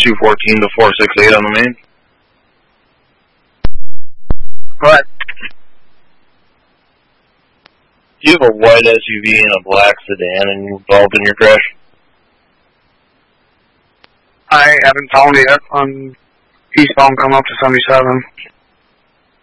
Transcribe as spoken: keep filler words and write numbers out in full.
two fourteen to four six eight on the main. What? Do you have a white S U V and a black sedan involved in your crash? I haven't found it yet on eastbound come up to seventy-seven.